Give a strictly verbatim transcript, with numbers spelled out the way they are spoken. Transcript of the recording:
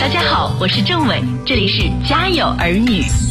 大家好，我是郑伟，这里是家有儿女。